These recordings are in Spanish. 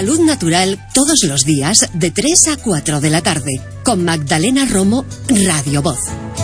Salud Natural todos los días de 3 a 4 de la tarde. Con Magdalena Romo, Radio Voz.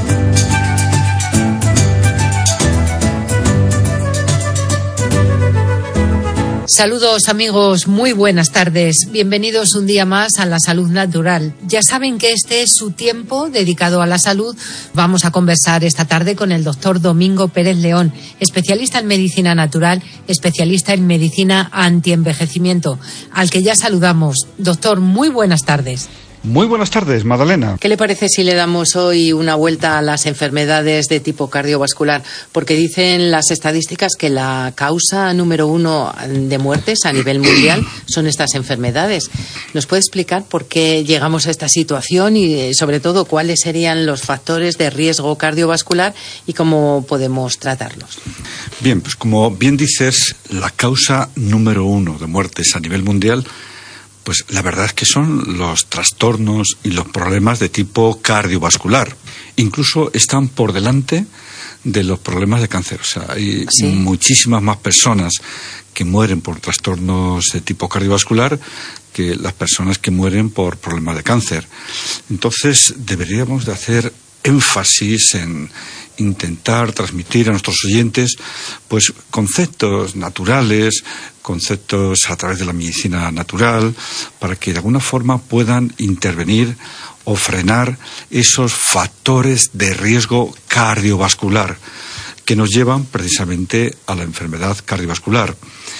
Saludos amigos, muy buenas tardes. Bienvenidos un día más a la Salud Natural. Ya saben que este es su tiempo dedicado a la salud. Vamos a conversar esta tarde con el doctor Domingo Pérez León, especialista en medicina natural, especialista en medicina antienvejecimiento, al que ya saludamos. Doctor, muy buenas tardes. Muy buenas tardes, Magdalena. ¿Qué le parece si le damos hoy una vuelta a las enfermedades de tipo cardiovascular? Porque dicen las estadísticas que la causa número 1 de muertes a nivel mundial son estas enfermedades. ¿Nos puede explicar por qué llegamos a esta situación y, sobre todo, cuáles serían los factores de riesgo cardiovascular y cómo podemos tratarlos? Bien, pues como bien dices, la causa número 1 de muertes a nivel mundial, pues la verdad es que son los trastornos y los problemas de tipo cardiovascular. Incluso están por delante de los problemas de cáncer. O sea, hay muchísimas más personas que mueren por trastornos de tipo cardiovascular que las personas que mueren por problemas de cáncer. Entonces, deberíamos de hacer énfasis en intentar transmitir a nuestros oyentes pues conceptos naturales, conceptos a través de la medicina natural, para que de alguna forma puedan intervenir o frenar esos factores de riesgo cardiovascular que nos llevan precisamente a la enfermedad cardiovascular.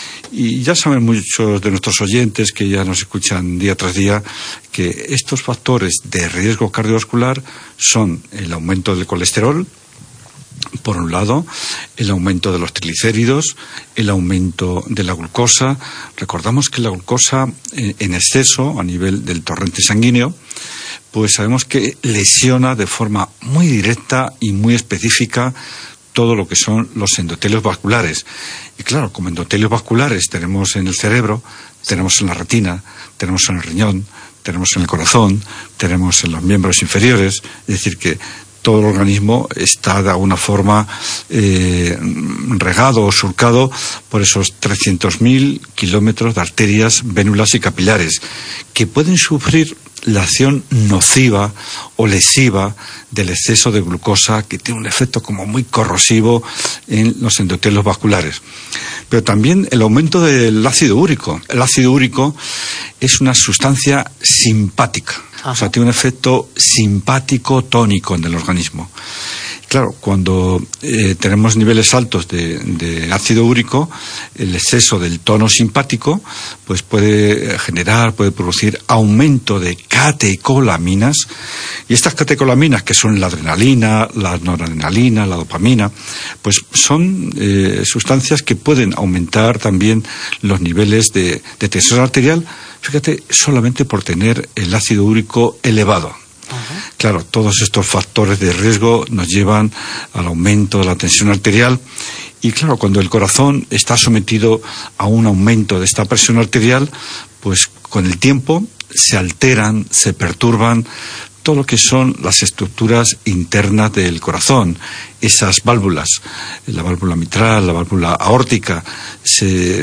Y ya saben muchos de nuestros oyentes que ya nos escuchan día tras día que estos factores de riesgo cardiovascular son el aumento del colesterol, por un lado, el aumento de los triglicéridos, el aumento de la glucosa. Recordamos que la glucosa en exceso a nivel del torrente sanguíneo, pues sabemos que lesiona de forma muy directa y muy específica todo lo que son los endotelios vasculares. Y claro, como endotelios vasculares tenemos en el cerebro, tenemos en la retina, tenemos en el riñón, tenemos en el corazón, tenemos en los miembros inferiores, es decir que todo el organismo está de alguna forma regado o surcado por esos 300.000 kilómetros de arterias, vénulas y capilares que pueden sufrir la acción nociva o lesiva del exceso de glucosa, que tiene un efecto como muy corrosivo en los endotelios vasculares. Pero también el aumento del ácido úrico. El ácido úrico es una sustancia simpática. Ajá. O sea, tiene un efecto simpático tónico en el organismo. Claro, cuando tenemos niveles altos de ácido úrico, el exceso del tono simpático pues puede producir aumento de catecolaminas, y estas catecolaminas, que son la adrenalina, la noradrenalina, la dopamina, pues son sustancias que pueden aumentar también los niveles de tensión arterial, fíjate, solamente por tener el ácido úrico elevado. Claro, todos estos factores de riesgo nos llevan al aumento de la tensión arterial y claro, cuando el corazón está sometido a un aumento de esta presión arterial, pues con el tiempo se alteran, se perturban todo lo que son las estructuras internas del corazón, esas válvulas, la válvula mitral, la válvula aórtica, se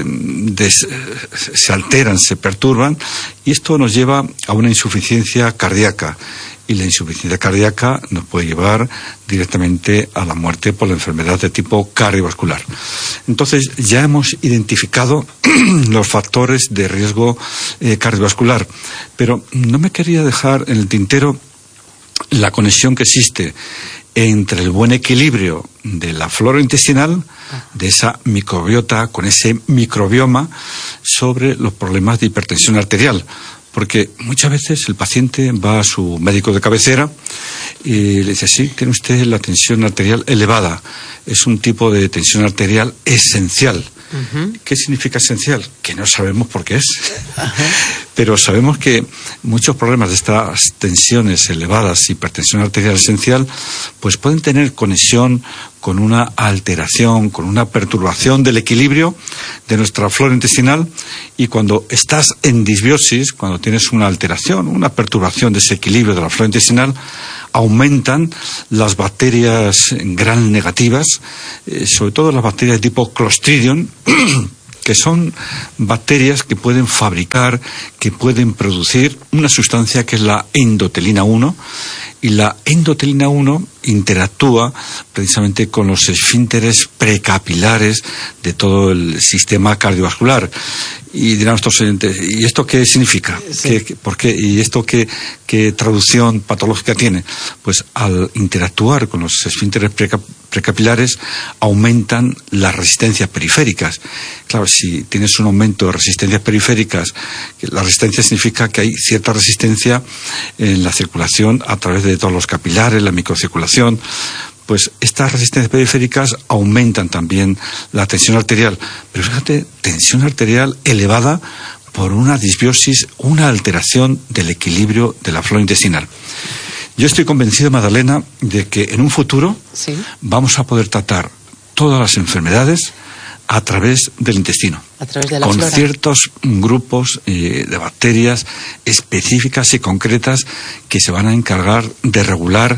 alteran, se perturban y esto nos lleva a una insuficiencia cardíaca. Y la insuficiencia cardíaca nos puede llevar directamente a la muerte por la enfermedad de tipo cardiovascular. Entonces, ya hemos identificado los factores de riesgo cardiovascular, pero no me quería dejar en el tintero la conexión que existe entre el buen equilibrio de la flora intestinal, de esa microbiota, con ese microbioma, sobre los problemas de hipertensión arterial. Porque muchas veces el paciente va a su médico de cabecera y le dice, sí, tiene usted la tensión arterial elevada. Es un tipo de tensión arterial esencial. ¿Qué significa esencial? Que no sabemos por qué es. Pero sabemos que muchos problemas de estas tensiones elevadas, hipertensión arterial esencial, pues pueden tener conexión con una alteración, con una perturbación del equilibrio de nuestra flora intestinal, y cuando estás en disbiosis, cuando tienes una alteración, una perturbación de ese equilibrio de la flora intestinal, aumentan las bacterias gram negativas, sobre todo las bacterias de tipo Clostridium, que son bacterias que pueden fabricar, que pueden producir una sustancia que es la endotelina 1, y la endotelina 1 interactúa precisamente con los esfínteres precapilares de todo el sistema cardiovascular. Y dirán nuestros oyentes, ¿y esto qué significa? Sí. ¿Por qué? ¿Y esto qué traducción patológica tiene? Pues al interactuar con los esfínteres precapilares aumentan las resistencias periféricas. Claro, si tienes un aumento de resistencias periféricas, la resistencia significa que hay cierta resistencia en la circulación a través de todos los capilares, la microcirculación. Pues estas resistencias periféricas aumentan también la tensión arterial. Pero fíjate, tensión arterial elevada por una disbiosis, una alteración del equilibrio de la flora intestinal. Yo estoy convencido, Magdalena, de que en un futuro vamos a poder tratar todas las enfermedades a través del intestino, a través de la con flora. Ciertos grupos de bacterias específicas y concretas que se van a encargar de regular